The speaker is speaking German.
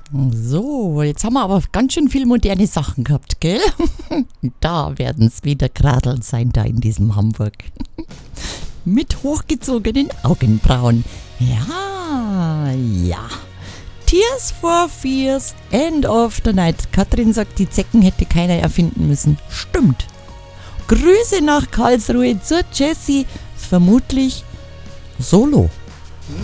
So, jetzt haben wir aber ganz schön viel moderne Sachen gehabt, gell? Da werden es wieder Gradeln sein, da in diesem Hamburg. Mit hochgezogenen Augenbrauen. Ja, ja. Tears for Fears, End of the Night. Katrin sagt, die Zecken hätte keiner erfinden müssen. Stimmt. Grüße nach Karlsruhe zur Jessie. Vermutlich solo.